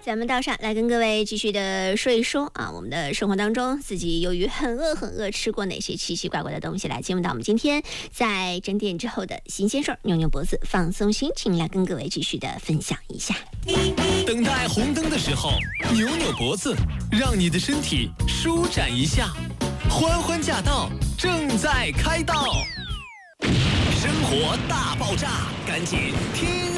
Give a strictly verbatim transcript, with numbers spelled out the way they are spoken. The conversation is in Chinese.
咱们道上来跟各位继续的说一说啊，我们的生活当中自己由于很饿很饿吃过哪些奇奇怪怪的东西，来进入到我们今天在整点之后的新鲜事儿，扭扭脖子放松心情，来跟各位继续的分享一下。 等待红灯的时候，扭扭脖子，让你的身体舒展一下。欢欢驾到，正在开道。生活大爆炸，赶紧听